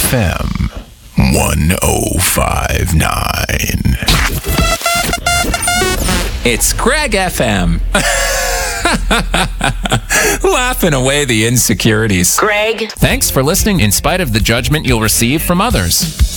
FM 1059. It's Greg FM. Laughing away the insecurities. Greg. Thanks for listening in spite of the judgment you'll receive from others.